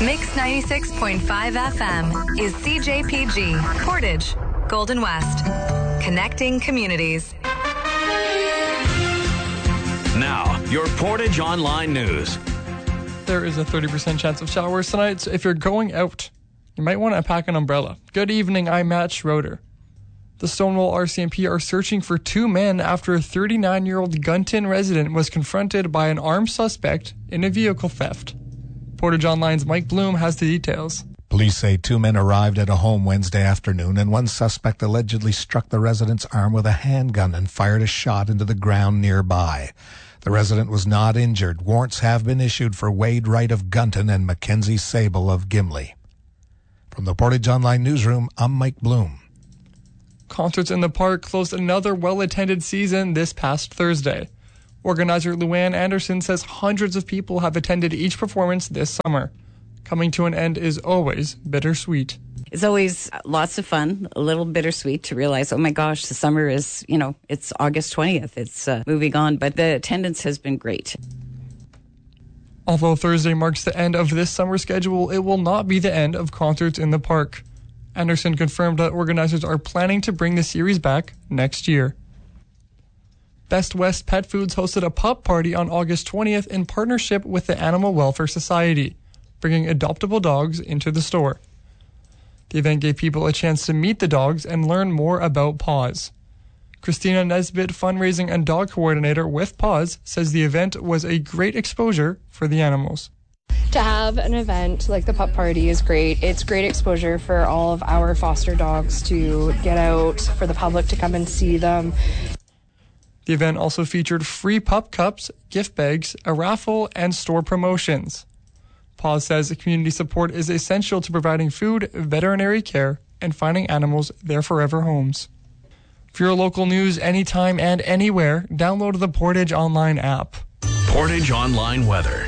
Mix 96.5 FM is CJPG, Portage, Golden West. Connecting communities. Now, your Portage Online News. There is a 30% chance of showers tonight, so if you're going out, you might want to pack an umbrella. Good evening, I'm Matt Schroeder. The Stonewall RCMP are searching for two men after a 39-year-old Gunton resident was confronted by an armed suspect in a vehicle theft. Portage Online's Mike Bloom has the details. Police say two men arrived at a home Wednesday afternoon and one suspect allegedly struck the resident's arm with a handgun and fired a shot into the ground nearby. The resident was not injured. Warrants have been issued for Wade Wright of Gunton and Mackenzie Sable of Gimli. From the Portage Online Newsroom, I'm Mike Bloom. Concerts in the Park closed another well-attended season this past Thursday. Organizer Luann Anderson says hundreds of people have attended each performance this summer. Coming to an end is always bittersweet. It's always lots of fun, a little bittersweet to realize, oh my gosh, the summer is, it's August 20th. It's moving on, but the attendance has been great. Although Thursday marks the end of this summer schedule, it will not be the end of Concerts in the Park. Anderson confirmed that organizers are planning to bring the series back next year. Best West Pet Foods hosted a pup party on August 20th in partnership with the Animal Welfare Society, bringing adoptable dogs into the store. The event gave people a chance to meet the dogs and learn more about Paws. Christina Nesbitt, fundraising and dog coordinator with Paws, says the event was a great exposure for the animals. To have an event like the pup party is great. It's great exposure for all of our foster dogs to get out, for the public to come and see them. The event also featured free pup cups, gift bags, a raffle, and store promotions. Paws says community support is essential to providing food, veterinary care, and finding animals their forever homes. For your local news anytime and anywhere, download the Portage Online app. Portage Online weather.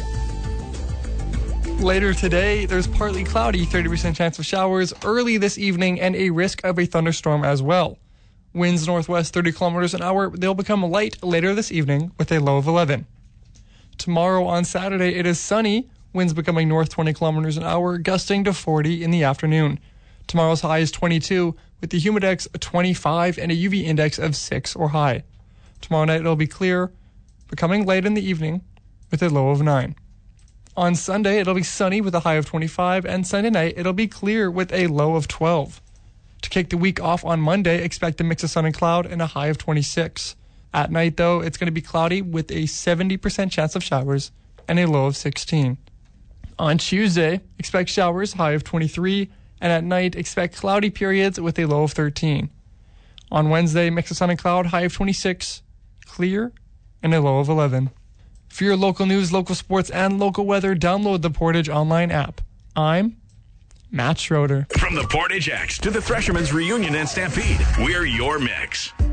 Later today, there's partly cloudy, 30% chance of showers early this evening, and a risk of a thunderstorm as well. Winds northwest 30 kilometers an hour. They'll become light later this evening with a low of 11. Tomorrow on Saturday, it is sunny. Winds becoming north 20 kilometers an hour, gusting to 40 in the afternoon. Tomorrow's high is 22, with the humidex 25 and a UV index of 6 or high. Tomorrow night it'll be clear, becoming light in the evening with a low of 9. On Sunday, it'll be sunny with a high of 25, and Sunday night it'll be clear with a low of 12. To kick the week off on Monday, expect a mix of sun and cloud and a high of 26. At night, though, it's going to be cloudy with a 70% chance of showers and a low of 16. On Tuesday, expect showers, high of 23, and at night, expect cloudy periods with a low of 13. On Wednesday, mix of sun and cloud, high of 26, clear, and a low of 11. For your local news, local sports, and local weather, download the Portage Online app. I'm Matt Schroeder. From the Portage X to the Threshermen's Reunion and Stampede, we're your mix.